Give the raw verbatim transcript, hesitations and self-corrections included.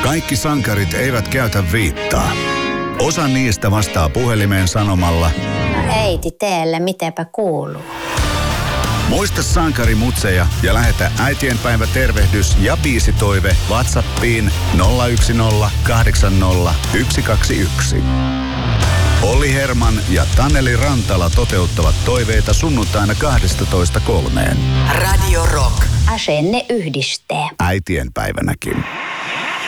Kaikki sankarit eivät käytä viittaa. Osa niistä vastaa puhelimeen sanomalla: äiti, teelle mitenpä kuuluu? Muista sankarimutseja ja lähetä äitienpäivä tervehdys ja biisitoive WhatsAppiin nolla yksi nolla kahdeksan nolla yksi kaksi yksi. Olli Herman ja Taneli Rantala toteuttavat toiveita sunnuntaina kahdestatoista kolmeen. Radio Rock. Asenne yhdistää. Äitienpäivänäkin.